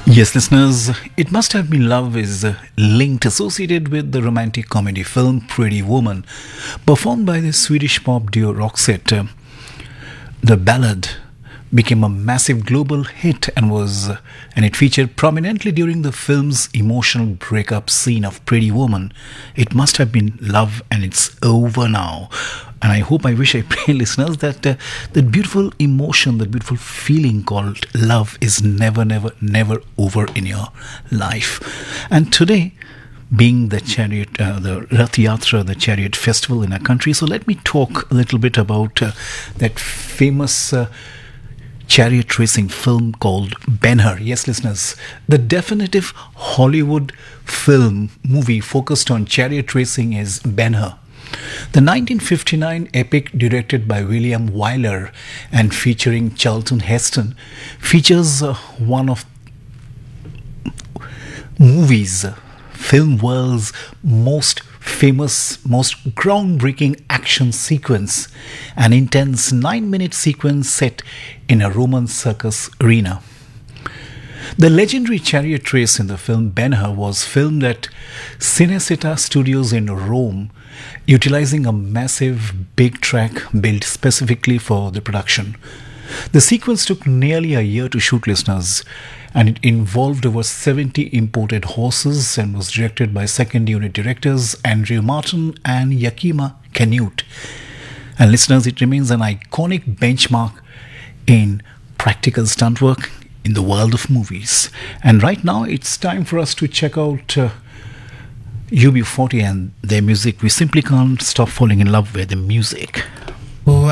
Yes, listeners, It Must Have Been Love is linked, associated with the romantic comedy film Pretty Woman, performed by the Swedish pop duo Roxette. The ballad became a massive global hit and it featured prominently during the film's emotional breakup scene of Pretty Woman. It must have been love and it's over now. And I wish, I pray, listeners, that beautiful emotion, that beautiful feeling called love is never, never, never over in your life. And today, being the the Rath Yatra, the chariot festival in our country, so let me talk a little bit about that famous chariot racing film called Ben-Hur. Yes, listeners, the definitive Hollywood movie focused on chariot racing is Ben-Hur. The 1959 epic, directed by William Wyler and featuring Charlton Heston, features one of film world's most famous, most groundbreaking action sequence, an intense 9-minute sequence set in a Roman circus arena. The legendary chariot race in the film Ben-Hur was filmed at Cinecittà Studios in Rome, utilizing a massive big track built specifically for the production. The sequence took nearly a year to shoot, listeners, and it involved over 70 imported horses and was directed by second unit directors Andrew Martin and Yakima Canute. And listeners, it remains an iconic benchmark in practical stunt work in the world of movies. And right now it's time for us to check out UB40 and their music. We simply can't stop falling in love with the music.